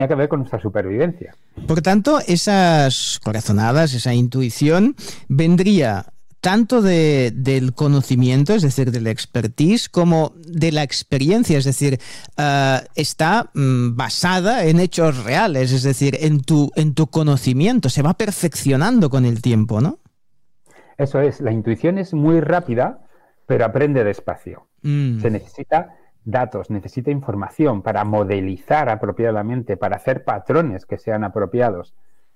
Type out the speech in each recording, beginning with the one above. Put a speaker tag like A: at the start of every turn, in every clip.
A: que ver con nuestra supervivencia.
B: Por tanto, esas corazonadas, esa intuición, vendría tanto del conocimiento, es decir, del expertise, como de la experiencia, es decir, está basada en hechos reales, es decir, en tu conocimiento, se va perfeccionando con el tiempo, ¿no?
A: Eso es, la intuición es muy rápida, pero aprende despacio. Se necesita datos, necesita información para modelizar apropiadamente, para hacer patrones que sean apropiados.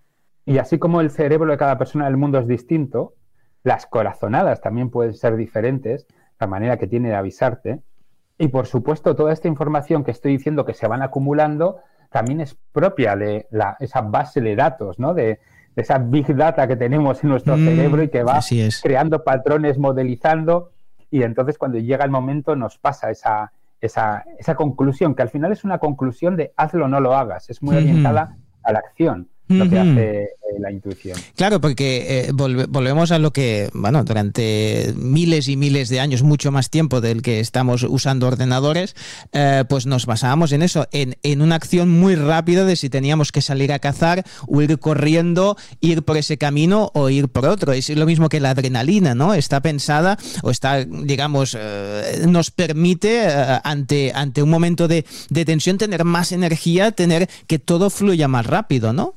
A: Y así como el cerebro de cada persona del mundo es distinto, las corazonadas también pueden ser diferentes, la manera que tiene de avisarte. Y por supuesto, toda esta información que estoy diciendo que se van acumulando también es propia de esa base de datos, ¿no? De esa big data que tenemos en nuestro cerebro y que va creando patrones, modelizando. Y entonces cuando llega el momento nos pasa esa conclusión, que al final es una conclusión de hazlo o no lo hagas. Es muy orientada a la acción. Lo que hace la intuición.
B: Claro, porque volvemos a lo que, bueno, durante miles y miles de años, mucho más tiempo del que estamos usando ordenadores, pues nos basábamos en eso, en una acción muy rápida de si teníamos que salir a cazar o ir corriendo, ir por ese camino o ir por otro. Es lo mismo que la adrenalina, ¿no? Está pensada o está, digamos, nos permite ante un momento de tensión tener más energía, tener que todo fluya más rápido, ¿no?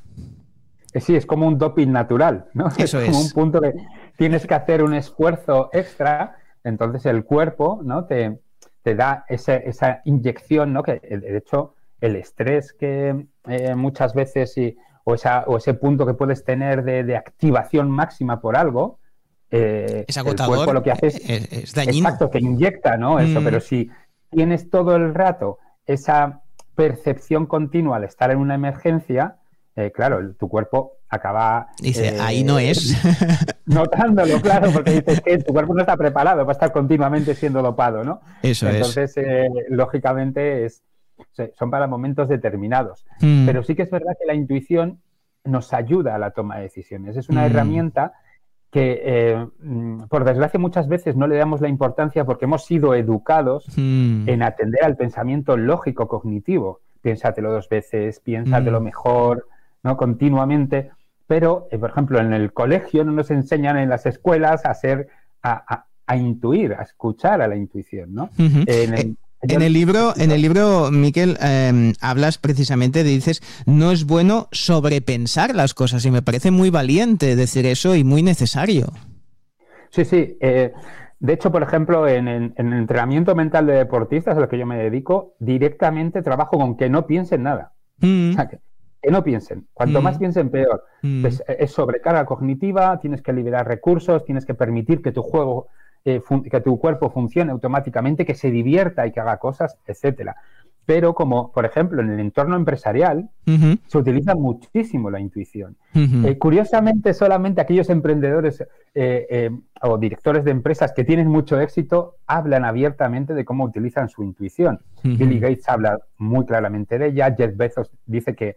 A: Sí, es como un doping natural, ¿no?
B: Eso
A: es como un punto que tienes que hacer un esfuerzo extra, entonces el cuerpo, ¿no? te da esa inyección, ¿no? Que de hecho el estrés que muchas veces o ese punto que puedes tener de activación máxima por algo,
B: es agotador,
A: el cuerpo lo que hace
B: es dañino.
A: Exacto, que inyecta, ¿no? Eso, pero si tienes todo el rato esa percepción continua al estar en una emergencia, claro, tu cuerpo acaba...
B: Dice, ahí no es.
A: Notándolo, claro, porque dices que tu cuerpo no está preparado para estar continuamente siendo dopado, ¿no?
B: Eso
A: Entonces, lógicamente, son para momentos determinados. Pero sí que es verdad que la intuición nos ayuda a la toma de decisiones. Es una herramienta que, por desgracia, muchas veces no le damos la importancia porque hemos sido educados en atender al pensamiento lógico cognitivo. Piénsatelo 2 veces, piénsatelo mejor, ¿no? Continuamente, pero, por ejemplo, en el colegio no nos enseñan en las escuelas a intuir, a escuchar a la intuición, ¿no?
B: En el libro, Miquel, hablas precisamente dices, no es bueno sobrepensar las cosas, y me parece muy valiente decir eso y muy necesario.
A: Sí. De hecho, por ejemplo, en el entrenamiento mental de deportistas, a lo que yo me dedico, directamente trabajo con que no piensen nada. O sea, que no piensen. Cuanto más piensen, peor. Pues es sobrecarga cognitiva, tienes que liberar recursos, tienes que permitir que tu cuerpo funcione automáticamente, que se divierta y que haga cosas, etcétera. Pero como, por ejemplo, en el entorno empresarial, se utiliza muchísimo la intuición. Curiosamente, solamente aquellos emprendedores o directores de empresas que tienen mucho éxito hablan abiertamente de cómo utilizan su intuición. Bill Gates habla muy claramente de ella. Jeff Bezos dice que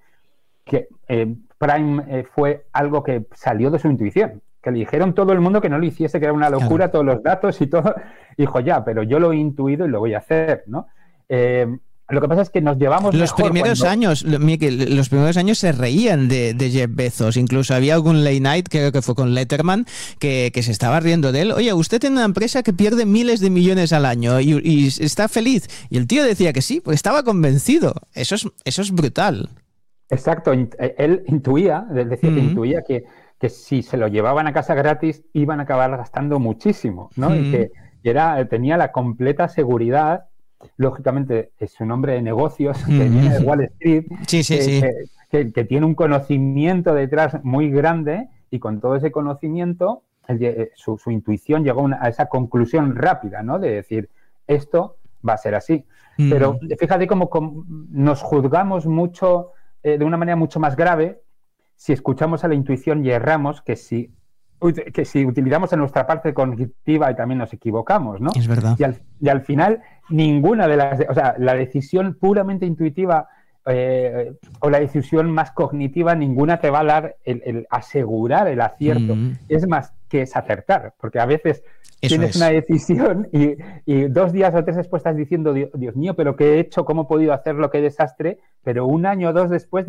A: Prime fue algo que salió de su intuición, que le dijeron todo el mundo que no lo hiciese, que era una locura, todos los datos y todo. Dijo, ya, pero yo lo he intuido y lo voy a hacer, ¿no? Lo que pasa es que nos llevamos
B: los primeros años, Miquel, los primeros años se reían de Jeff Bezos. Incluso había algún late night, creo que fue con Letterman, que se estaba riendo de él. Oye, usted tiene una empresa que pierde miles de millones al año y está feliz. Y el tío decía que sí, pues estaba convencido. Eso es brutal.
A: Exacto. Él intuía, decía que intuía que si se lo llevaban a casa gratis iban a acabar gastando muchísimo, ¿no? Y que tenía la completa seguridad. Lógicamente es un hombre de negocios que viene de Wall Street, que tiene un conocimiento detrás muy grande, y con todo ese conocimiento su intuición llegó a esa conclusión rápida, ¿no? De decir, esto va a ser así. Pero fíjate cómo nos juzgamos mucho, de una manera mucho más grave, si escuchamos a la intuición y erramos, que si utilizamos en nuestra parte cognitiva y también nos equivocamos, ¿no?
B: Es verdad.
A: Y al final, ninguna de la decisión puramente intuitiva o la decisión más cognitiva, ninguna te va a dar el asegurar el acierto. Es más, que es acertar, porque a veces tienes una decisión y 2 días o 3 después estás diciendo, Dios mío, pero ¿qué he hecho? ¿Cómo he podido hacerlo? ¡Qué desastre! Pero 1 año o 2 después